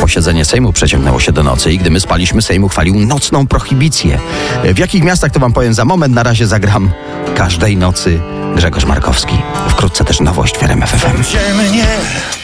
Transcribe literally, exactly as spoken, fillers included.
posiedzenie Sejmu przeciągnęło się do nocy i gdy my spaliśmy, Sejm uchwalił nocną prohibicję. W jakich miastach to wam powiem za moment. Na razie zagram każdej nocy Grzegorz Markowski. Wkrótce też nowość w R M F F M.